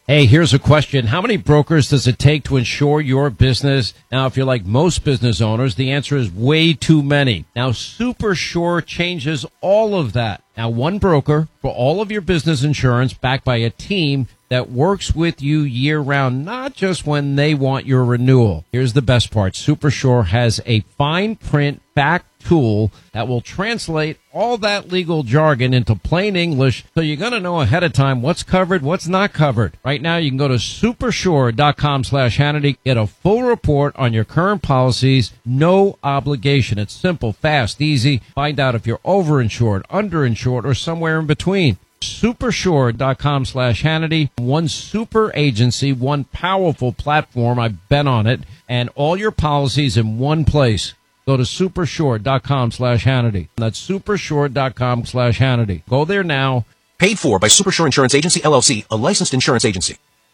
Hey, here's a question. How many brokers does it take to insure your business? Now, if you're like most business owners, the answer is way too many. Now, SuperSure changes all of that. Now, one broker for all of your business insurance backed by a team that works with you year-round, not just when they want your renewal. Here's the best part. SuperSure has a fine print fact tool that will translate all that legal jargon into plain English, so you're going to know ahead of time what's covered, what's not covered. Right now, you can go to supersure.com/Hannity, get a full report on your current policies, no obligation. It's simple, fast, easy. Find out if you're overinsured, underinsured, or somewhere in between. Supersure.com/Hannity. One super agency, one powerful platform. I've been on it, and all your policies in one place. Go to supersure.com/Hannity. That's supersure.com/Hannity. Go there now. Paid for by Supersure Insurance Agency, LLC, a licensed insurance agency.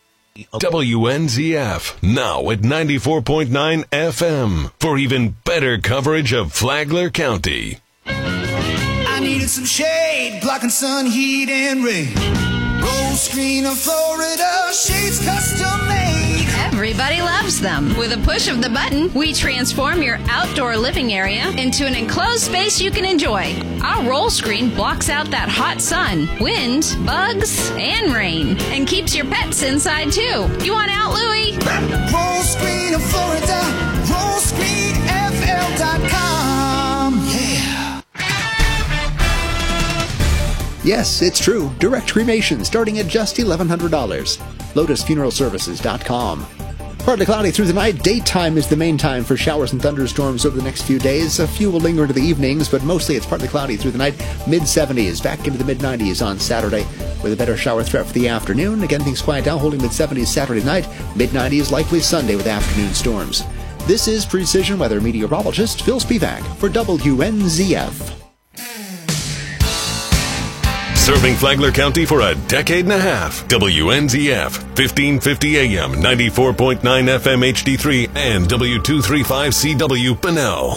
WNZF, now at 94.9 FM, for even better coverage of Flagler County. I needed some shade, blocking sun, heat, and rain. Roll screen of Florida, shades custom made. Everybody loves them. With a push of the button, we transform your outdoor living area into an enclosed space you can enjoy. Our roll screen blocks out that hot sun, wind, bugs, and rain, and keeps your pets inside too. You want out, Louie? Roll screen of Florida, rollscreenfl.com. Yeah. Yes, it's true. Direct cremation starting at just $1,100. LotusFuneralServices.com. Partly cloudy through the night. Daytime is the main time for showers and thunderstorms over the next few days. A few will linger into the evenings, but mostly it's partly cloudy through the night. Mid-70s, back into the mid-90s on Saturday, with a better shower threat for the afternoon. Again, things quiet down, holding mid-70s Saturday night. Mid-90s likely Sunday with afternoon storms. This is Precision Weather meteorologist Phil Spivak for WNZF. Serving Flagler County for a decade and a half. WNZF, 1550 AM, 94.9 FM HD3, and W235CW Bunnell.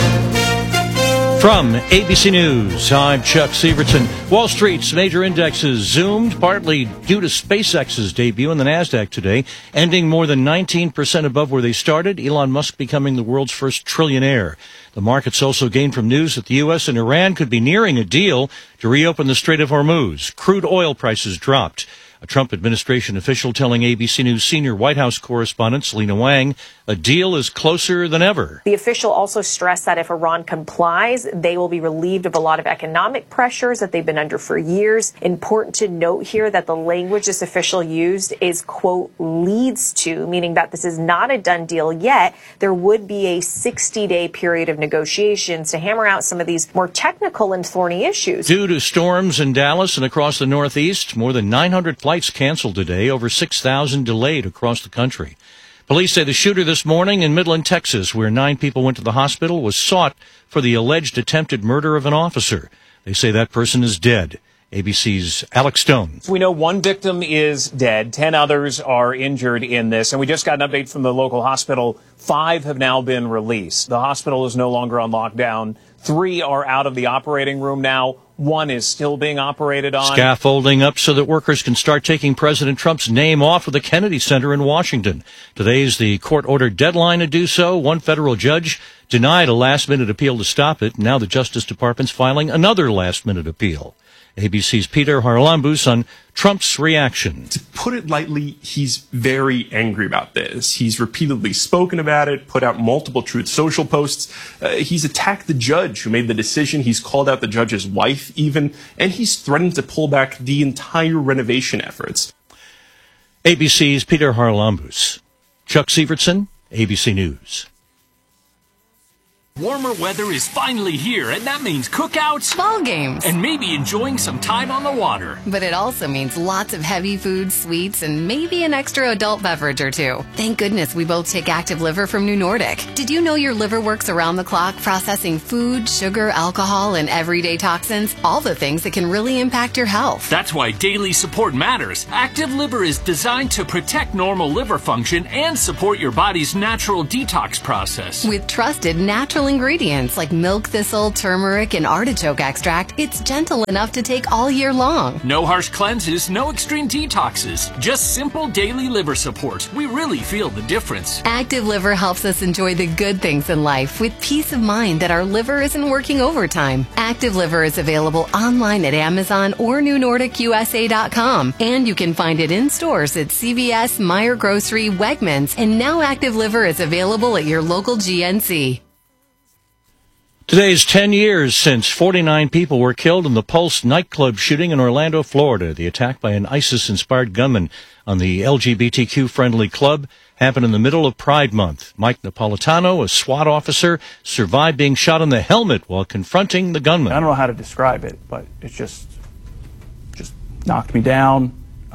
From ABC News, I'm Chuck Sievertson. Wall Street's major indexes zoomed, partly due to SpaceX's debut in the NASDAQ today, ending more than 19% above where they started, Elon Musk becoming the world's first trillionaire. The markets also gained from news that the U.S. and Iran could be nearing a deal to reopen the Strait of Hormuz. Crude oil prices dropped. A Trump administration official telling ABC News senior White House correspondent Selena Wang a deal is closer than ever. The official also stressed that if Iran complies, they will be relieved of a lot of economic pressures that they've been under for years. Important to note here that the language this official used is, quote, leads to, meaning that this is not a done deal yet. There would be a 60-day period of negotiations to hammer out some of these more technical and thorny issues. Due to storms in Dallas and across the Northeast, more than 900 flights canceled today, over 6,000 delayed across the country. Police say the shooter this morning in Midland, Texas, where 9 people went to the hospital, was sought for the alleged attempted murder of an officer. They say that person is dead. ABC's Alex Stone. We know 1 victim is dead. 10 others are injured in this. And we just got an update from the local hospital. 5 have now been released. The hospital is no longer on lockdown. 3 are out of the operating room now. 1 is still being operated on. Scaffolding up so that workers can start taking President Trump's name off of the Kennedy Center in Washington. Today's the court-ordered deadline to do so. One federal judge denied a last-minute appeal to stop it. Now the Justice Department's filing another last-minute appeal. ABC's Peter Haralambous on Trump's reaction. To put it lightly, he's very angry about this. He's repeatedly spoken about it, put out multiple Truth Social posts. He's attacked the judge who made the decision. He's called out the judge's wife even, and he's threatened to pull back the entire renovation efforts. ABC's Peter Haralambous. Chuck Sievertson, ABC News. Warmer weather is finally here, and that means cookouts, ball games, and maybe enjoying some time on the water. But it also means lots of heavy food, sweets, and maybe an extra adult beverage or two. Thank goodness we both take Active Liver from New Nordic. Did you know your liver works around the clock processing food, sugar, alcohol, and everyday toxins? All the things that can really impact your health. That's why daily support matters. Active Liver is designed to protect normal liver function and support your body's natural detox process. With trusted natural natural ingredients like milk thistle, turmeric, and artichoke extract, it's gentle enough to take all year long. No harsh cleanses, no extreme detoxes. Just simple daily liver support. We really feel the difference. Active Liver helps us enjoy the good things in life with peace of mind that our liver isn't working overtime. Active Liver is available online at Amazon or NewNordicUSA.com. And you can find it in stores at CVS, Meijer Grocery, Wegmans, and now Active Liver is available at your local GNC. Today's 10 years since 49 people were killed in the Pulse nightclub shooting in Orlando, Florida. The attack by an ISIS-inspired gunman on the LGBTQ-friendly club happened in the middle of Pride Month. Mike Napolitano, a SWAT officer, survived being shot in the helmet while confronting the gunman. I don't know how to describe it, but it just knocked me down,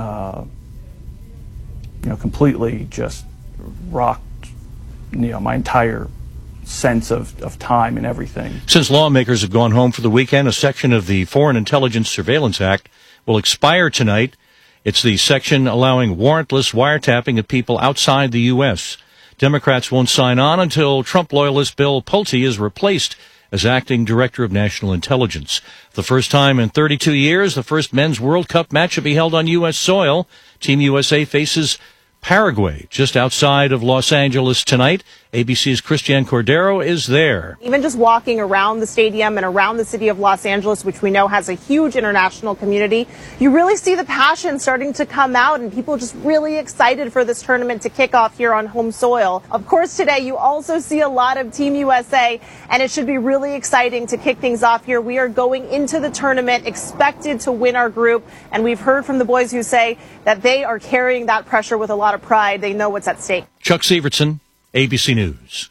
completely just rocked, my entire sense of time and everything. Since lawmakers have gone home for the weekend, a section of the Foreign Intelligence Surveillance Act will expire tonight. It's the section allowing warrantless wiretapping of people outside the U.S. Democrats won't sign on until Trump loyalist Bill Pulte is replaced as acting director of national intelligence. For the first time in 32 years, the first men's World Cup match will be held on U.S. soil. Team USA faces Paraguay just outside of Los Angeles tonight. ABC's Christiane Cordero is there. Even just walking around the stadium and around the city of Los Angeles, which we know has a huge international community, you really see the passion starting to come out and people just really excited for this tournament to kick off here on home soil. Of course, today you also see a lot of Team USA, and it should be really exciting to kick things off here. We are going into the tournament expected to win our group, and we've heard from the boys who say that they are carrying that pressure with a lot of pride. They know what's at stake. Chuck Severson, ABC News.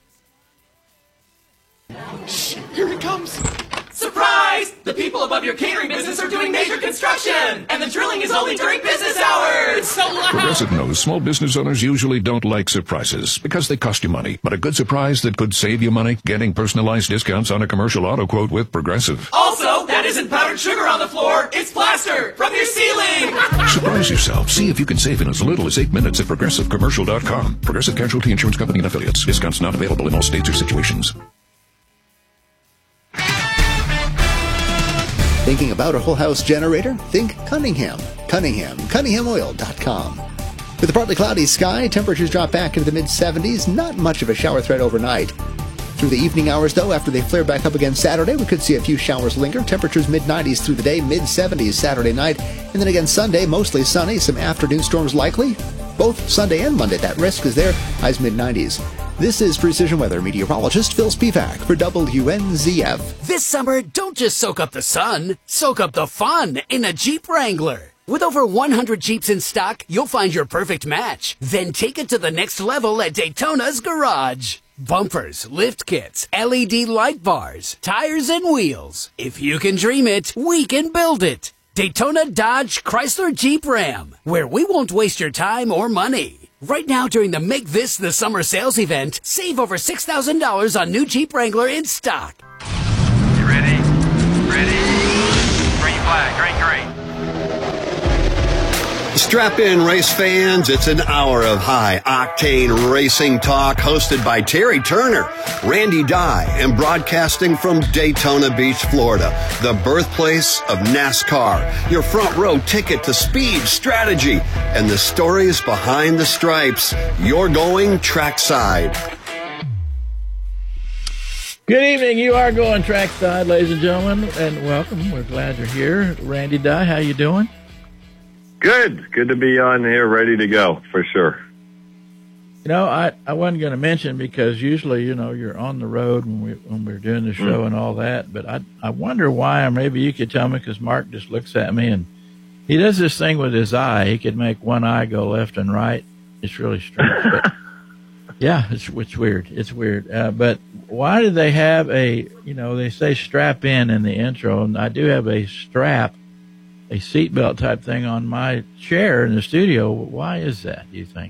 Here it comes. Surprise! The people above your catering business are doing major construction, and the drilling is only during business hours. It's so loud. Progressive knows small business owners usually don't like surprises because they cost you money. But a good surprise that could save you money? Getting personalized discounts on a commercial auto quote with Progressive. Also, that isn't powdered sugar on the floor. It's plaster from your ceiling. Surprise yourself. See if you can save in as little as 8 minutes at ProgressiveCommercial.com. Progressive Casualty Insurance Company and Affiliates. Discounts not available in all states or situations. Thinking about a whole house generator? Think Cunningham. Cunninghamoil.com. With a partly cloudy sky, temperatures drop back into the mid-70s. Not much of a shower threat overnight. Through the evening hours, though, after they flare back up again Saturday, we could see a few showers linger. Temperatures mid-90s through the day, mid-70s Saturday night. And then again Sunday, mostly sunny, some afternoon storms likely. Both Sunday and Monday, that risk is there, highs mid-90s. This is Precision Weather meteorologist Phil Spivak for WNZF. This summer, don't just soak up the sun, soak up the fun in a Jeep Wrangler. With over 100 Jeeps in stock, you'll find your perfect match. Then take it to the next level at Daytona's Garage. Bumpers, lift kits, LED light bars, tires and wheels. If you can dream it, we can build it. Daytona Dodge Chrysler Jeep Ram, where we won't waste your time or money. Right now during the Make This the Summer sales event, save over $6,000 on new Jeep Wrangler in stock. You ready? Ready? Green flag, green. Strap in, race fans. It's an hour of high-octane racing talk hosted by Terry Turner, Randy Dye, and broadcasting from Daytona Beach, Florida, the birthplace of NASCAR. Your front row ticket to speed, strategy, and the stories behind the stripes. You're going trackside. Good evening. You are going trackside, ladies and gentlemen, and welcome. We're glad you're here. Randy Dye, how you doing? Good to be on here, ready to go, for sure. You know, I wasn't going to mention because usually, you're on the road when we're doing the show and all that, but I wonder why, or maybe you could tell me, because Mark just looks at me and he does this thing with his eye. He could make one eye go left and right. It's really strange. But yeah, it's weird. It's weird. But why do they have they say strap in the intro, and I do have a strap, a seatbelt type thing on my chair in the studio. Why is that, do you think?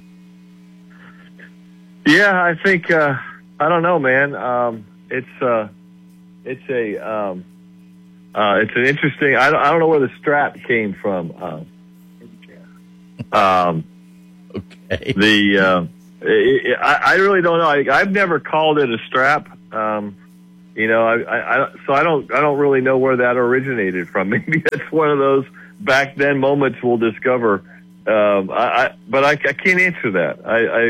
Yeah, I think I don't know, man. It's an interesting. I don't know where the strap came from. Okay. I really don't know. I've never called it a strap. So I don't really know where that originated from. Maybe that's one of those back then moments we'll discover. But I can't answer that.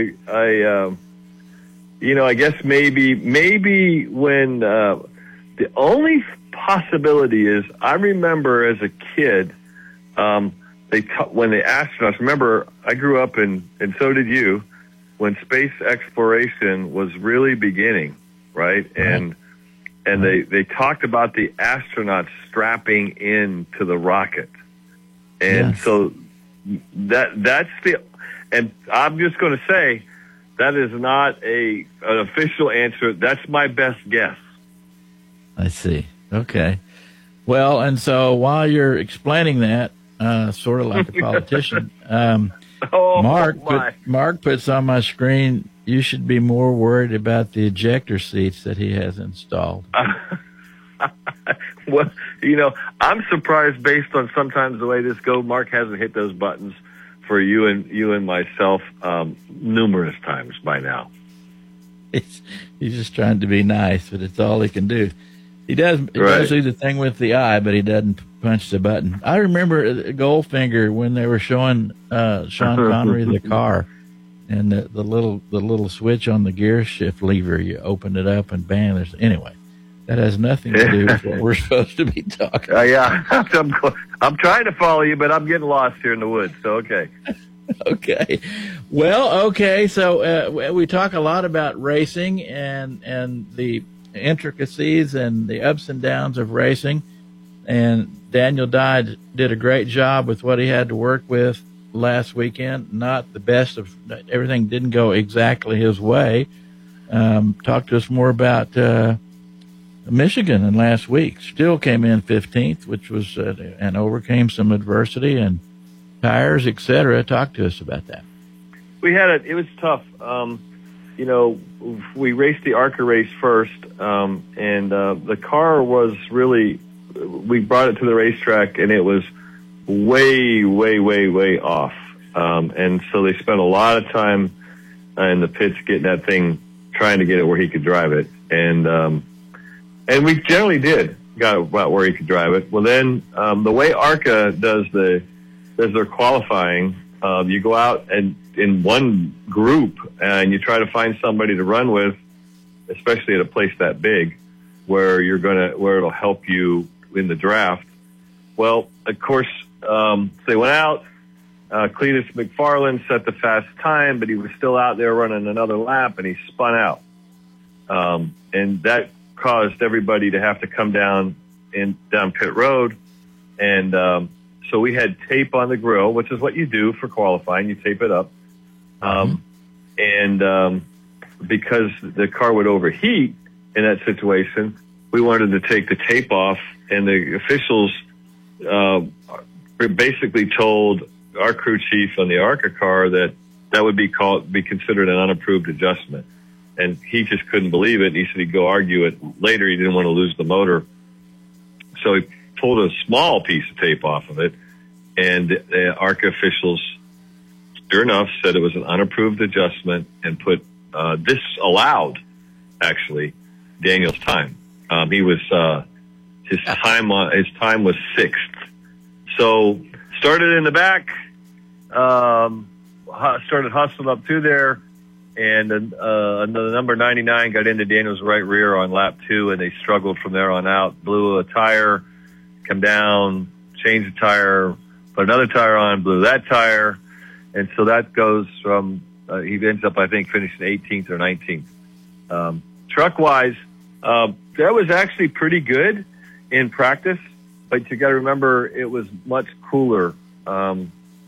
I guess maybe when the only possibility is I remember as a kid, when the astronauts, remember I grew up and so did you, when space exploration was really beginning, right? And they talked about the astronauts strapping into the rocket. And so that's and I'm just going to say that is not an official answer. That's my best guess. I see. Okay. Well, and so while you're explaining that, sort of like a politician, Mark puts on my screen, you should be more worried about the ejector seats that he has installed. Well, I'm surprised based on sometimes the way this goes. Mark hasn't hit those buttons for you and myself numerous times by now. He's just trying to be nice, but it's all he can do. He does do the thing with the eye, but he doesn't punch the button. I remember Goldfinger when they were showing Sean Connery the car, and the little switch on the gear shift lever. You open it up and bam. Anyway, that has nothing to do with what we're supposed to be talking. Yeah, I'm trying to follow you, but I'm getting lost here in the woods. So okay. Okay. Well, okay. So we talk a lot about racing and the intricacies and the ups and downs of racing. And Daniel Dye did a great job with what he had to work with last weekend. Not the best of everything didn't go exactly his way. Talk to us more about Michigan and last week. Still came in 15th, which was and overcame some adversity and tires, etc. Talk to us about that. It was tough. We raced the ARCA race first, and the car was really, we brought it to the racetrack and it was way, way, way, way off. And so they spent a lot of time in the pits getting that thing, trying to get it where he could drive it. And we generally got about where he could drive it. Well, then, the way ARCA does their qualifying, you go out and in one group and you try to find somebody to run with, especially at a place that big where it'll help you in the draft. Well, of course, they went out, Cletus McFarland set the fast time, but he was still out there running another lap and he spun out. And that caused everybody to have to come down pit road. And, so we had tape on the grill, which is what you do for qualifying. You tape it up. Because the car would overheat in that situation, we wanted to take the tape off, and the officials basically told our crew chief on the ARCA car that would be considered an unapproved adjustment. And he just couldn't believe it. He said he'd go argue it later. He didn't want to lose the motor. So he pulled a small piece of tape off of it, and the ARCA officials, sure enough, said it was an unapproved adjustment and disallowed, actually, Daniel's time. His time was 6th. So started in the back, started hustling up through there, and the number 99 got into Daniel's right rear on lap 2, and they struggled from there on out. Blew a tire, come down, changed the tire, put another tire on, blew that tire, and so that goes from he ends up, I think, finishing 18th or 19th. Truck-wise, that was actually pretty good in practice, but you got to remember it was much cooler. The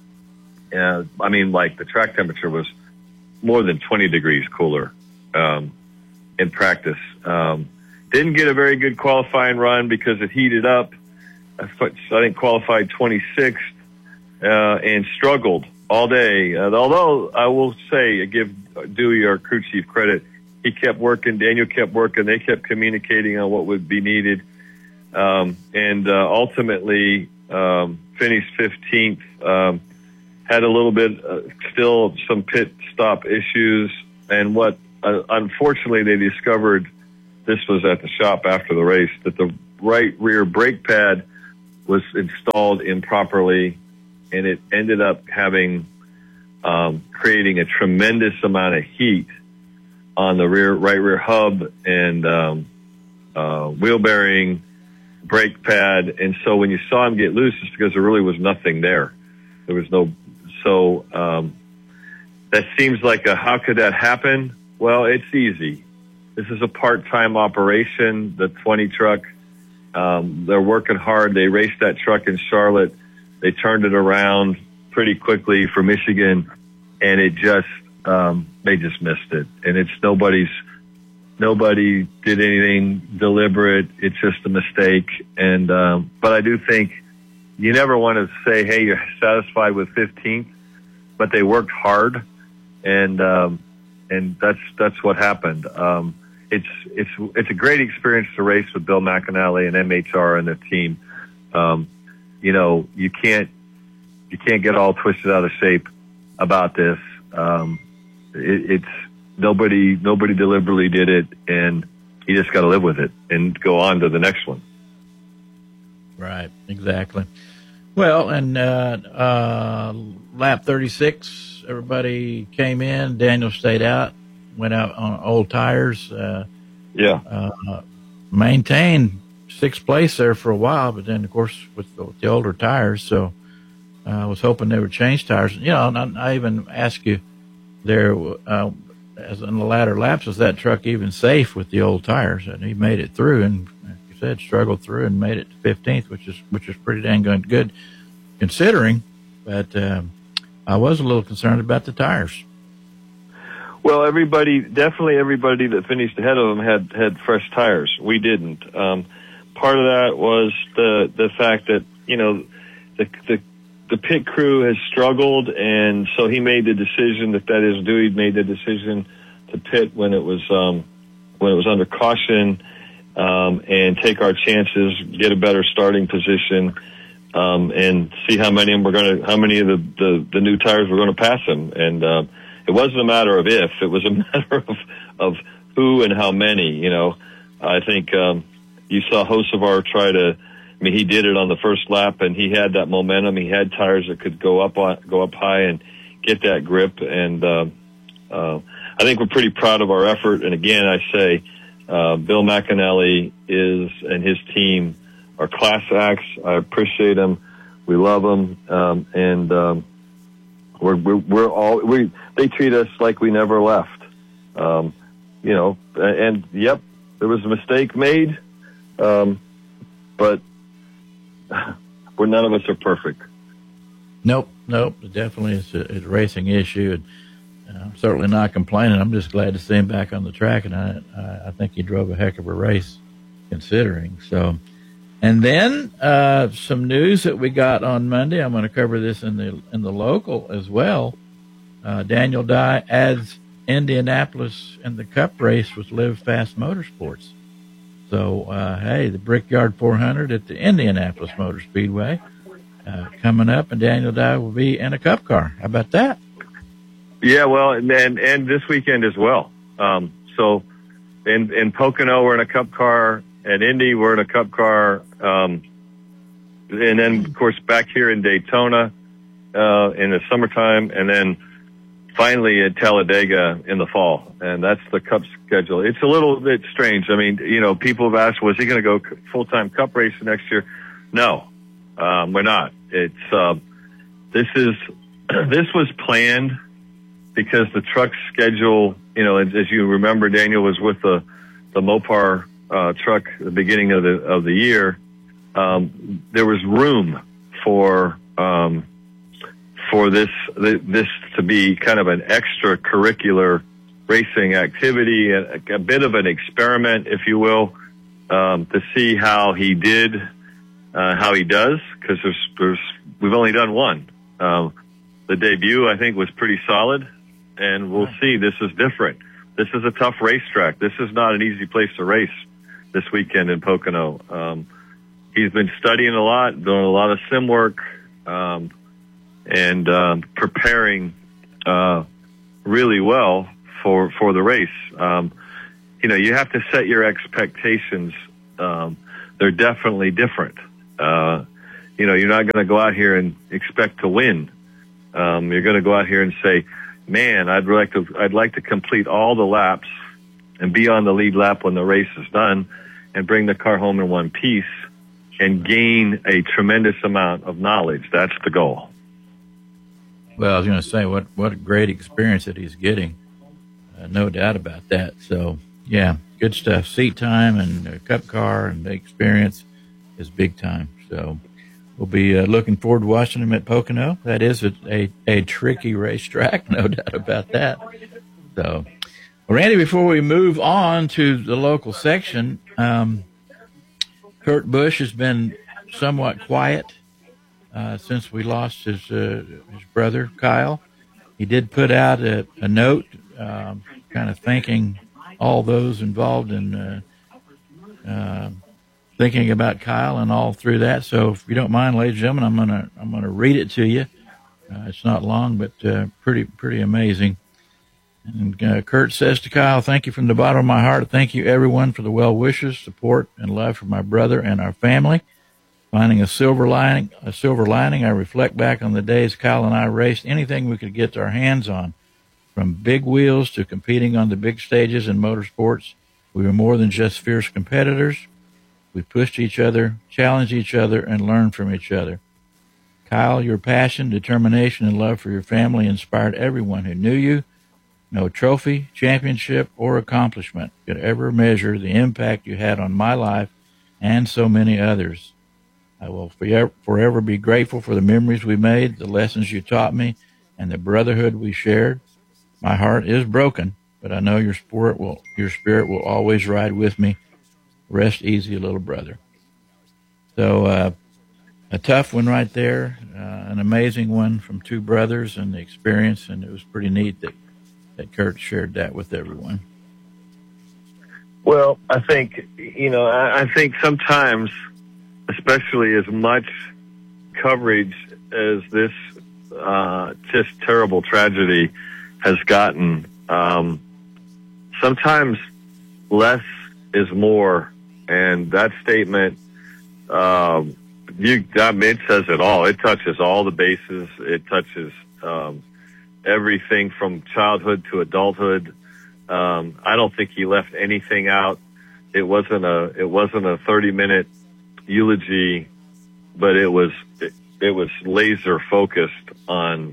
track temperature was more than 20 degrees cooler in practice. Didn't get a very good qualifying run because it heated up. I think qualified 26th and struggled all day. Although I will say, give Dewey, our crew chief, credit. He kept working. Daniel kept working. They kept communicating on what would be needed. And ultimately finished 15th. Had a little bit, still some pit stop issues. And what, unfortunately, they discovered this was at the shop after the race, that the right rear brake pad was installed improperly, and it ended up having creating a tremendous amount of heat on the right rear hub and wheel bearing, brake pad. And so when you saw him get loose, it's because there really was nothing there. There was no, so that seems like how could that happen? Well, it's easy. This is a part-time operation, the 20 truck. They're working hard. They raced that truck in Charlotte. They turned it around pretty quickly for Michigan, and it just, they just missed it. And it's nobody did anything deliberate. It's just a mistake. And, but I do think you never want to say, hey, you're satisfied with 15th, but they worked hard, and that's what happened. It's a great experience to race with Bill McAnally and MHR and their team. You know, you can't get all twisted out of shape about this. It's nobody deliberately did it, and you just got to live with it and go on to the next one. Right, exactly. Well, and lap 36, everybody came in. Daniel stayed out, went out on old tires. Maintained sixth place there for a while, but then, of course, with the older tires, so I was hoping they would change tires. You know, and I even asked you there, as in the latter laps, was that truck even safe with the old tires? And he made it through, and like you said, struggled through and made it to 15th, which is pretty dang good considering. But I was a little concerned about the tires. Well, definitely everybody that finished ahead of them had fresh tires. We didn't. Part of that was the fact that, you know, the pit crew has struggled, and so he made the decision that is Dewey made the decision to pit when it was under caution, and take our chances, get a better starting position, and see how many of the new tires were going to pass him. And it wasn't a matter of if, it was a matter of who and how many. You know, I think you saw Hocevar try to. I mean, he did it on the first lap, and he had that momentum. He had tires that could go up high and get that grip. And I think we're pretty proud of our effort. And again, I say Bill McAnally and his team are class acts. I appreciate them. We love them, and they treat us like we never left. You know, and yep, there was a mistake made, but none of us are perfect. Nope. Definitely, it's a racing issue, and I'm certainly not complaining. I'm just glad to see him back on the track, and I think he drove a heck of a race, considering. So, and then some news that we got on Monday. I'm going to cover this in the local as well. Daniel Dye adds Indianapolis in the Cup race with Live Fast Motorsports. So, hey, the Brickyard 400 at the Indianapolis Motor Speedway coming up, and Daniel Dye will be in a Cup car. How about that? Yeah, well, and this weekend as well. So, in Pocono, we're in a Cup car. At Indy, we're in a Cup car. And then, of course, back here in Daytona in the summertime, and then finally at Talladega in the fall. And that's the Cup schedule. It's a little bit strange. I mean, you know, people have asked, was he going to go full-time Cup racing next year? No, we're not. It's this was planned because the truck schedule, you know, as you remember, Daniel was with the Mopar truck at the beginning of the year. There was room for this to be kind of an extracurricular racing activity, a bit of an experiment, if you will, to see how he does, because we've only done one. The debut, I think, was pretty solid, and we'll see. This is different. This is a tough racetrack. This is not an easy place to race this weekend in Pocono. He's been studying a lot, doing a lot of sim work, and preparing really well for the race. you have to set your expectations. They're definitely different. You're not going to go out here and expect to win. You're going to go out here and say, man, I'd like to complete all the laps and be on the lead lap when the race is done and bring the car home in one piece and gain a tremendous amount of knowledge. That's the goal. Well, I was going to say, what a great experience that he's getting. No doubt about that. So, yeah, good stuff. Seat time and Cup car and the experience is big time. So we'll be looking forward to watching him at Pocono. That is a tricky racetrack, no doubt about that. So, well, Randy, before we move on to the local section, Kurt Busch has been somewhat quiet since we lost his brother, Kyle. He did put out a note kind of thanking all those involved in thinking about Kyle and all through that. So if you don't mind, ladies and gentlemen, I'm gonna read it to you. It's not long, but pretty amazing. And Kurt says to Kyle, "Thank you from the bottom of my heart. Thank you, everyone, for the well wishes, support, and love for my brother and our family. Finding a silver lining, I reflect back on the days Kyle and I raced anything we could get our hands on, from big wheels to competing on the big stages in motorsports. We were more than just fierce competitors. We pushed each other, challenged each other, and learned from each other. Kyle, your passion, determination, and love for your family inspired everyone who knew you. No trophy, championship, or accomplishment could ever measure the impact you had on my life and so many others. I will forever be grateful for the memories we made, the lessons you taught me, and the brotherhood we shared. My heart is broken, but I know your spirit will always ride with me. Rest easy, little brother." So a tough one right there, an amazing one from two brothers and the experience, and it was pretty neat that Kurt shared that with everyone. Well, I think, I think sometimes, especially as much coverage as this just terrible tragedy has gotten, sometimes less is more. And that statement, it says it all. It touches all the bases. It touches everything from childhood to adulthood. I don't think he left anything out. It wasn't a 30-minute eulogy, but it was laser focused on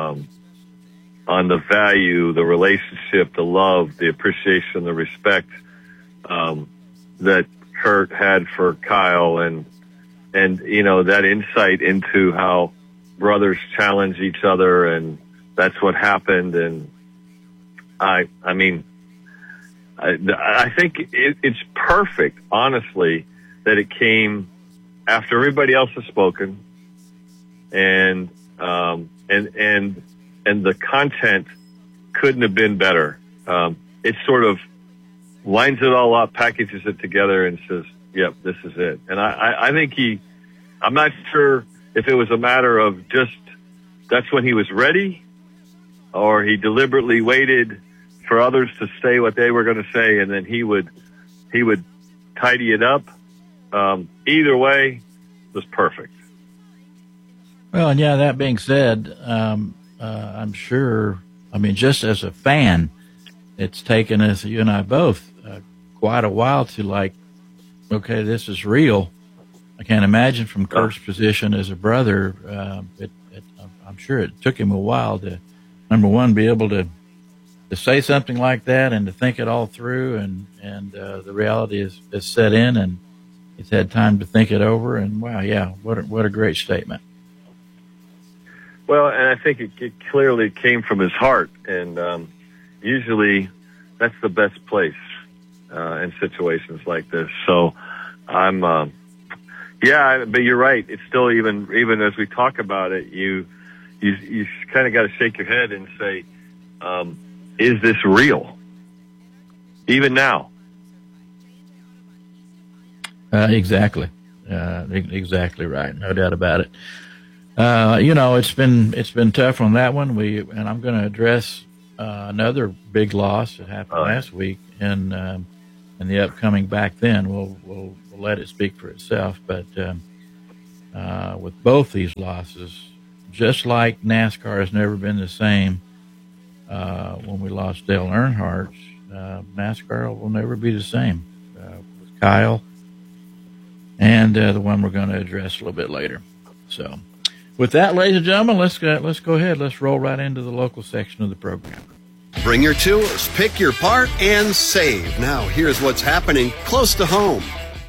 the value, the relationship, the love, the appreciation, the respect that Kurt had for Kyle, and that insight into how brothers challenge each other, and that's what happened. And I think it's perfect, honestly, that it came after everybody else has spoken, and the content couldn't have been better. It sort of lines it all up, packages it together, and says, "Yep, this is it." And I think I'm not sure if it was a matter of just that's when he was ready, or he deliberately waited for others to say what they were going to say, and then he would tidy it up. Either way, it was perfect. Well, and yeah, that being said, I'm sure, just as a fan, it's taken us, you and I both, quite a while to okay, this is real. I can't imagine from Kurt's position as a brother, I'm sure it took him a while to, number one, be able to say something like that and to think it all through, and the reality is set in, and he's had time to think it over, and wow, yeah, what a great statement. Well, and I think it clearly came from his heart, and usually that's the best place in situations like this. So but you're right. It's still, even as we talk about it, you kind of got to shake your head and say, is this real? Even now. Exactly. Exactly right. No doubt about it. It's been tough on that one. And I'm going to address another big loss that happened last week in and the upcoming back then, we'll let it speak for itself. But with both these losses, just like NASCAR has never been the same when we lost Dale Earnhardt, NASCAR will never be the same with Kyle and the one we're going to address a little bit later. So with that, ladies and gentlemen, let's go ahead. Let's roll right into the local section of the program. Bring your tools, pick your part, and save. Now, here's what's happening close to home.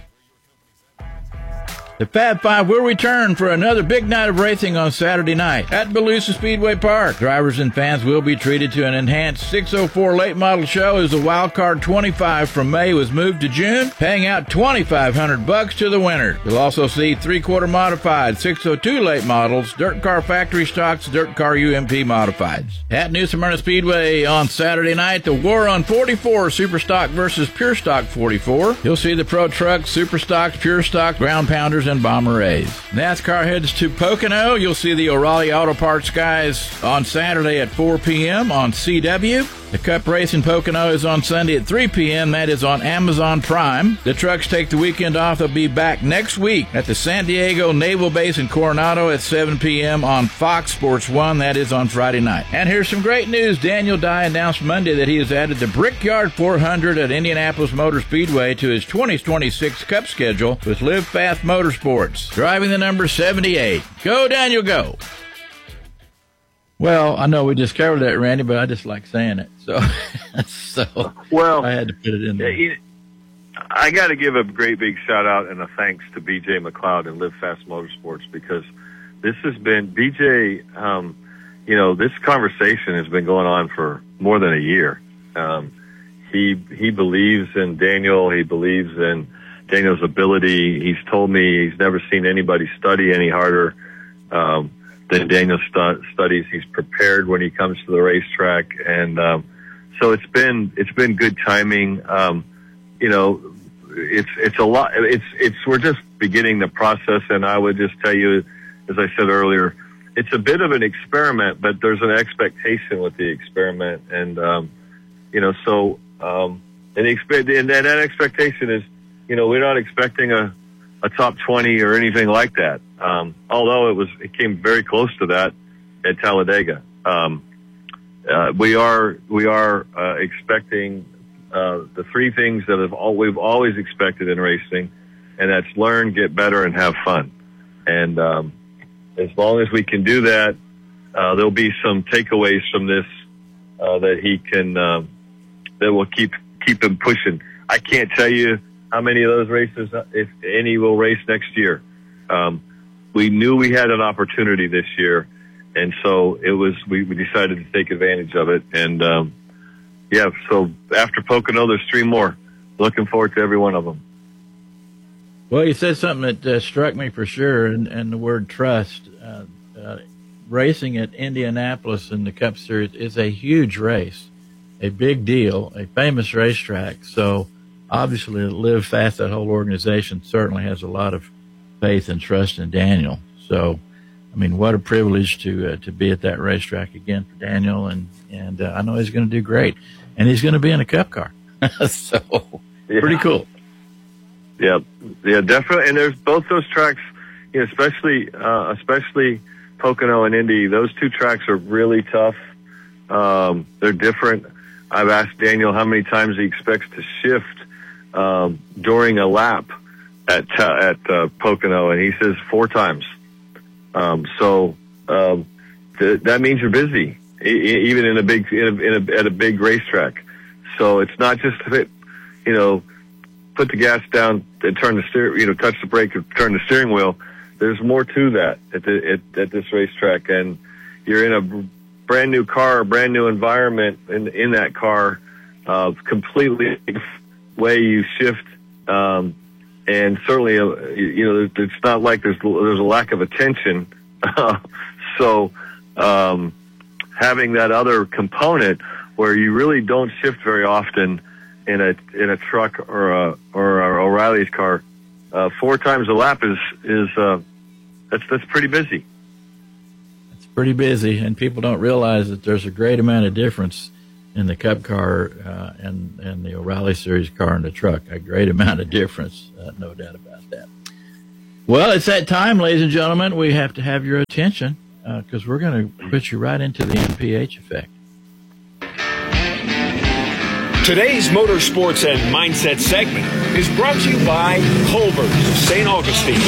The Fab Five will return for another big night of racing on Saturday night at Volusia Speedway Park. Drivers and fans will be treated to an enhanced 604 late model show as the Wild Card 25 from May was moved to June, paying out $2,500 to the winner. You'll also see 3/4 modified 602 late models, dirt car factory stocks, dirt car UMP modifieds. At New Smyrna Speedway on Saturday night, the War on 44 Super Stock versus Pure Stock 44. You'll see the Pro Trucks, Super Stocks, Pure Stock, Ground Pounders, and Bomber A's. NASCAR heads to Pocono. You'll see the O'Reilly Auto Parts guys on Saturday at 4 p.m. on CW. The Cup race in Pocono is on Sunday at 3 p.m. That is on Amazon Prime. The trucks take the weekend off. They'll be back next week at the San Diego Naval Base in Coronado at 7 p.m. on Fox Sports 1. That is on Friday night. And here's some great news. Daniel Dye announced Monday that he has added the Brickyard 400 at Indianapolis Motor Speedway to his 2026 Cup schedule with Live Fast Motorsports. Driving the number 78. Go, Daniel, go! Well, I know we just covered that, Randy, but I just like saying it. So well, I had to put it in there. I got to give a great big shout out and a thanks to BJ McLeod and Live Fast Motorsports, because this has been BJ. This conversation has been going on for more than a year. He believes in Daniel. He believes in Daniel's ability. He's told me he's never seen anybody study any harder than Daniel studies. He's prepared when he comes to the racetrack, and so it's been good timing. It's a lot. We're just beginning the process, and I would just tell you, as I said earlier, it's a bit of an experiment, but there's an expectation with the experiment, and and that expectation is, we're not expecting a top 20 or anything like that. Although it came very close to that at Talladega. We are expecting the three things that we've always expected in racing, and that's learn, get better, and have fun. And as long as we can do that, there'll be some takeaways from this that he can that will keep him pushing. I can't tell you how many of those races, if any, will race next year. We knew we had an opportunity this year, and so we decided to take advantage of it. And so after Pocono, there's 3 more. Looking forward to every one of them. Well, you said something that struck me for sure, and the word trust. Racing at Indianapolis in the Cup Series is a huge race, a big deal, a famous racetrack. So obviously, Live Fast, that whole organization, certainly has a lot of faith and trust in Daniel. So, I mean, what a privilege to be at that racetrack again for Daniel, and I know he's going to do great, and he's going to be in a Cup car. So, pretty cool. Yeah, definitely. And there's both those tracks, especially Pocono and Indy. Those 2 tracks are really tough. They're different. I've asked Daniel how many times he expects to shift during a lap at Pocono, and he says 4 times. That means you're busy, even in at a big racetrack. So it's not just put the gas down and turn the touch the brake and turn the steering wheel. There's more to that at this racetrack, and you're in a brand new car, a brand new environment in that car, completely way you shift, and certainly, it's not like there's a lack of attention. So, having that other component where you really don't shift very often in a truck or a O'Reilly's car, 4 times a lap that's pretty busy. It's pretty busy, and people don't realize that there's a great amount of difference in the Cup car and the O'Reilly Series car in the truck. A great amount of difference, no doubt about that. Well, it's that time, ladies and gentlemen. We have to have your attention because we're going to put you right into the MPH effect. Today's Motorsports and Mindset segment is brought to you by Culver's of St. Augustine.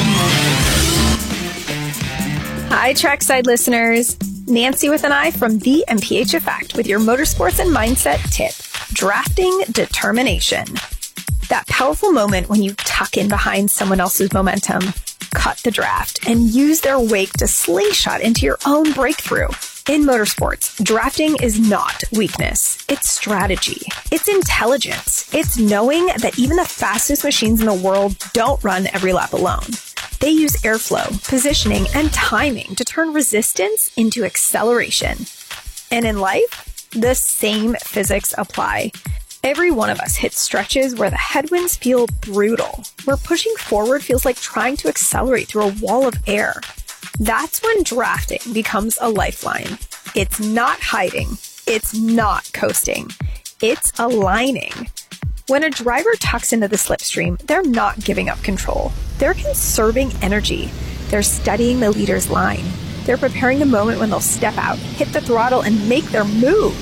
Hi, Trackside listeners. Nancy with an eye from the MPH Effect with your Motorsports and Mindset tip, drafting determination. That powerful moment when you tuck in behind someone else's momentum, cut the draft, and use their wake to slingshot into your own breakthrough. In motorsports, drafting is not weakness. It's strategy. It's intelligence. It's knowing that even the fastest machines in the world don't run every lap alone. They use airflow, positioning, and timing to turn resistance into acceleration. And in life, the same physics apply. Every one of us hits stretches where the headwinds feel brutal, where pushing forward feels like trying to accelerate through a wall of air. That's when drafting becomes a lifeline. It's not hiding. It's not coasting. It's aligning. When a driver tucks into the slipstream, they're not giving up control. They're conserving energy. They're studying the leader's line. They're preparing the moment when they'll step out, hit the throttle, and make their move.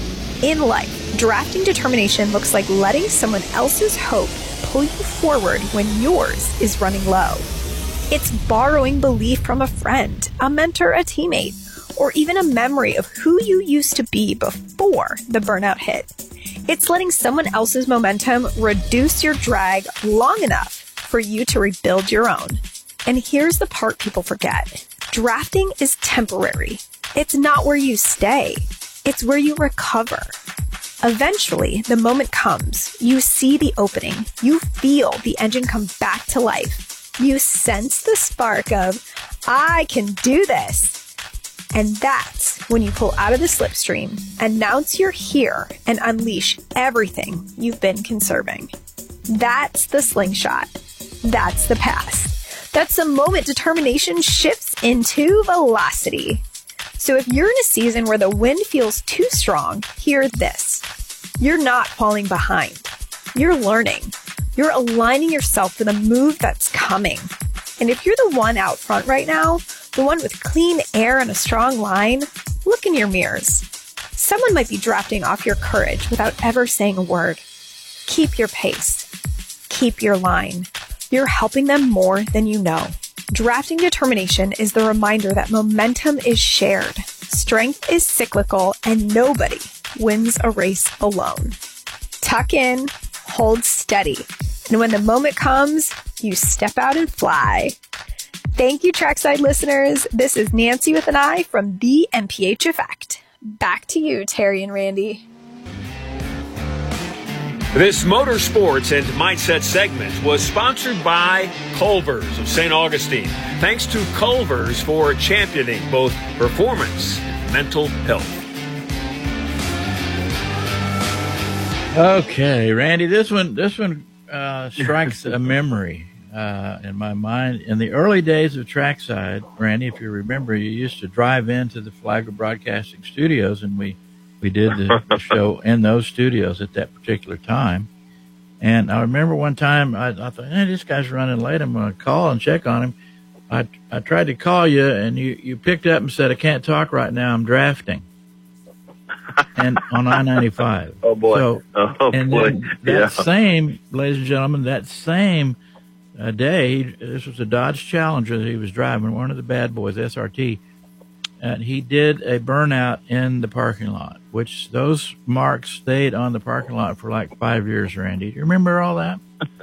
In life, drafting determination looks like letting someone else's hope pull you forward when yours is running low. It's borrowing belief from a friend, a mentor, a teammate, or even a memory of who you used to be before the burnout hit. It's letting someone else's momentum reduce your drag long enough for you to rebuild your own. And here's the part people forget. Drafting is temporary. It's not where you stay. It's where you recover. Eventually, the moment comes. You see the opening. You feel the engine come back to life. You sense the spark of, I can do this. And that's when you pull out of the slipstream, announce you're here, and unleash everything you've been conserving. That's the slingshot. That's the pass. That's the moment determination shifts into velocity. So if you're in a season where the wind feels too strong, hear this. You're not falling behind. You're learning. You're aligning yourself for the move that's coming. And if you're the one out front right now, the one with clean air and a strong line, look in your mirrors. Someone might be drafting off your courage without ever saying a word. Keep your pace. Keep your line. You're helping them more than you know. Drafting determination is the reminder that momentum is shared, strength is cyclical, and nobody wins a race alone. Tuck in, hold steady, and when the moment comes, you step out and fly. Thank you, Trackside listeners. This is Nancy with an eye from the MPH Effect. Back to you, Terry and Randy. This Motorsports and Mindset segment was sponsored by Culver's of St. Augustine. Thanks to Culver's for championing both performance and mental health. Okay, Randy, this one strikes a memory in my mind. In the early days of Trackside, Randy, if you remember, you used to drive into the Flagler Broadcasting Studios, and we did the show in those studios at that particular time. And I remember one time I thought, hey, this guy's running late. I'm going to call and check on him. I tried to call you, and you picked up and said, I can't talk right now. I'm drafting. And on I-95. Oh, boy. That same, ladies and gentlemen, that same day, this was a Dodge Challenger that he was driving, one of the bad boys, SRT. And he did a burnout in the parking lot, which those marks stayed on the parking lot for like 5 years, Randy. Do you remember all that?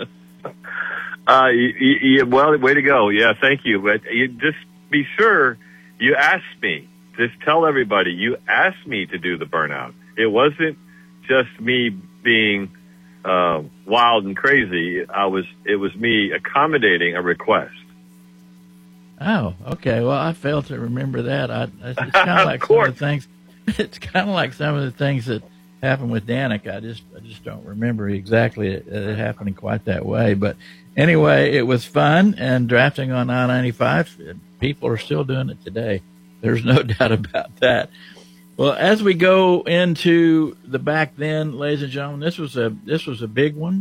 Well, way to go. Yeah, thank you. But you just be sure you asked me. Just tell everybody you asked me to do the burnout. It wasn't just me being wild and crazy. It was me accommodating a request. Oh, okay. Well, I failed to remember that. It's kind of like some of the things. It's kind of like some of the things that happened with Danica. I just don't remember exactly it happening quite that way. But anyway, it was fun, and drafting on I-95, people are still doing it today. There's no doubt about that. Well, as we go into the back then, ladies and gentlemen, this was a big one.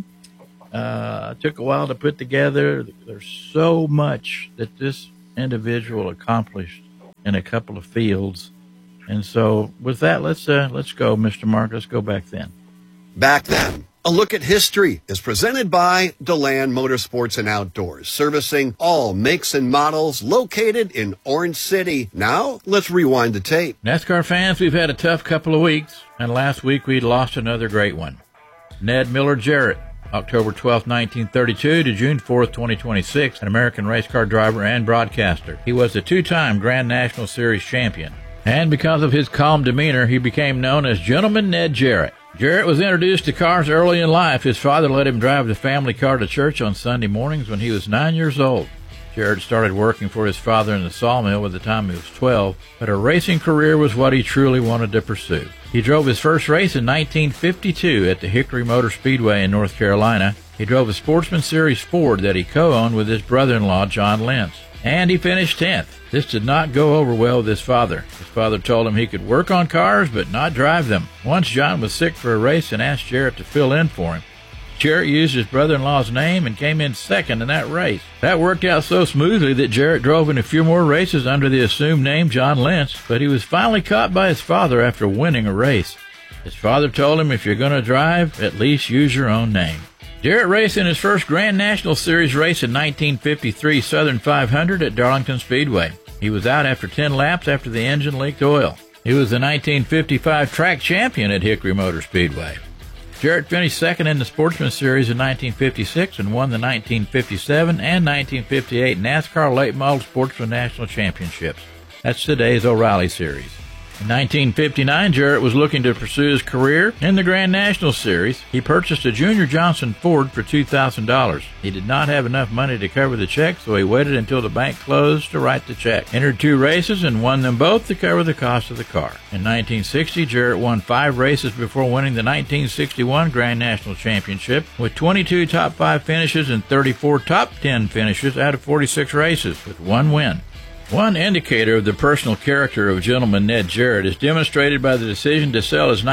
It took a while to put together. There's so much that this individual accomplished in a couple of fields. And so with that, let's go, Mr. Mark. Let's go back then. Back then. A Look at History is presented by DeLand Motorsports and Outdoors, servicing all makes and models located in Orange City. Now, let's rewind the tape. NASCAR fans, we've had a tough couple of weeks, and last week we lost another great one. Ned Miller Jarrett, October 12, 1932 to June 4, 2026, an American race car driver and broadcaster. He was a two-time Grand National Series champion, and because of his calm demeanor, he became known as Gentleman Ned Jarrett. Jarrett was introduced to cars early in life. His father let him drive the family car to church on Sunday mornings when he was 9 years old. Jarrett started working for his father in the sawmill by the time he was 12, but a racing career was what he truly wanted to pursue. He drove his first race in 1952 at the Hickory Motor Speedway in North Carolina. He drove a Sportsman Series Ford that he co-owned with his brother-in-law, John Lentz. And he finished 10th. This did not go over well with his father. His father told him he could work on cars but not drive them. Once John was sick for a race and asked Jarrett to fill in for him. Jarrett used his brother-in-law's name and came in second in that race. That worked out so smoothly that Jarrett drove in a few more races under the assumed name John Lentz, but he was finally caught by his father after winning a race. His father told him, if you're going to drive, at least use your own name. Jarrett raced in his first Grand National Series race in 1953 Southern 500 at Darlington Speedway. He was out after 10 laps after the engine leaked oil. He was the 1955 track champion at Hickory Motor Speedway. Jarrett finished second in the Sportsman Series in 1956 and won the 1957 and 1958 NASCAR Late Model Sportsman National Championships. That's today's O'Reilly Series. In 1959, Jarrett was looking to pursue his career in the Grand National Series. He purchased a Junior Johnson Ford for $2,000. He did not have enough money to cover the check, so he waited until the bank closed to write the check. Entered 2 races and won them both to cover the cost of the car. In 1960, Jarrett won 5 races before winning the 1961 Grand National Championship with 22 top 5 finishes and 34 top 10 finishes out of 46 races with 1 win. One indicator of the personal character of Gentleman Ned Jarrett is demonstrated by the decision to sell his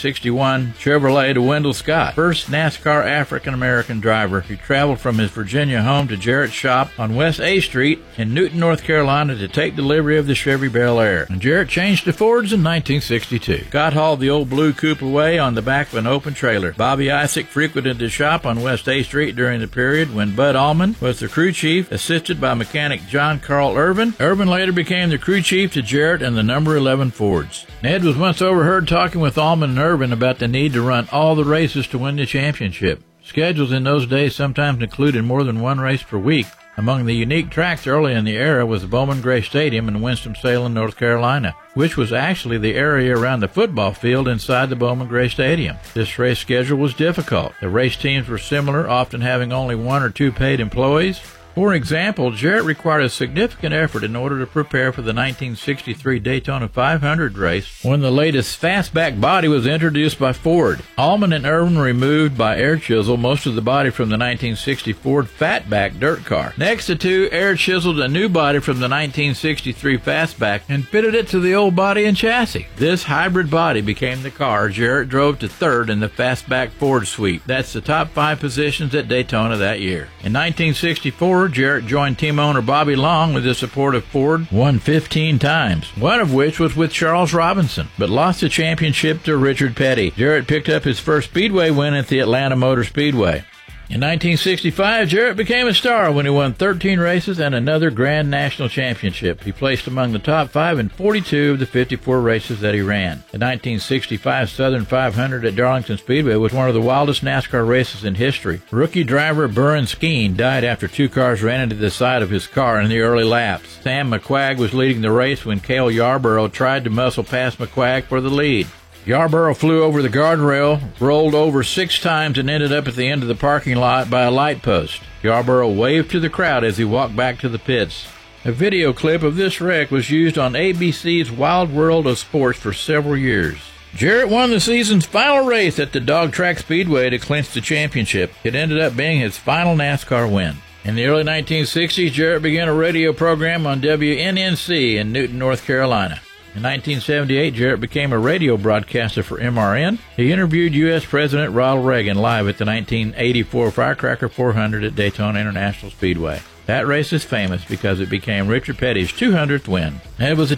1961 Chevrolet to Wendell Scott, first NASCAR African-American driver who traveled from his Virginia home to Jarrett's shop on West A Street in Newton, North Carolina to take delivery of the Chevy Bel Air. And Jarrett changed to Fords in 1962. Scott hauled the old blue coupe away on the back of an open trailer. Bobby Isaac frequented the shop on West A Street during the period when Bud Allman was the crew chief, assisted by mechanic John Carl Irvin. Irvin later became the crew chief to Jarrett and the number 11 Fords. Ned was once overheard talking with Allman and Irvin about the need to run all the races to win the championship. Schedules in those days sometimes included more than 1 race per week. Among the unique tracks early in the era was the Bowman Gray Stadium in Winston-Salem, North Carolina, which was actually the area around the football field inside the Bowman Gray Stadium. This race schedule was difficult. The race teams were similar, often having only 1 or 2 paid employees. For example, Jarrett required a significant effort in order to prepare for the 1963 Daytona 500 race when the latest fastback body was introduced by Ford. Allman and Irvin removed by air chisel most of the body from the 1960 Ford Fatback dirt car. Next, the two air chiseled a new body from the 1963 Fastback and fitted it to the old body and chassis. This hybrid body became the car Jarrett drove to 3rd in the Fastback Ford suite. That's the top 5 positions at Daytona that year. In 1964, Jarrett joined team owner Bobby Long with the support of Ford, won 15 times, one of which was with Charles Robinson, but lost the championship to Richard Petty. Jarrett picked up his first Speedway win at the Atlanta Motor Speedway. In 1965, Jarrett became a star when he won 13 races and another Grand National Championship. He placed among the top 5 in 42 of the 54 races that he ran. The 1965 Southern 500 at Darlington Speedway was one of the wildest NASCAR races in history. Rookie driver Burren Skeen died after 2 cars ran into the side of his car in the early laps. Sam McQuagg was leading the race when Cale Yarborough tried to muscle past McQuagg for the lead. Yarborough flew over the guardrail, rolled over 6 times, and ended up at the end of the parking lot by a light post. Yarborough waved to the crowd as he walked back to the pits. A video clip of this wreck was used on ABC's Wild World of Sports for several years. Jarrett won the season's final race at the Dog Track Speedway to clinch the championship. It ended up being his final NASCAR win. In the early 1960s, Jarrett began a radio program on WNNC in Newton, North Carolina. In 1978, Jarrett became a radio broadcaster for MRN. He interviewed U.S. President Ronald Reagan live at the 1984 Firecracker 400 at Daytona International Speedway. That race is famous because it became Richard Petty's 200th win. And it was a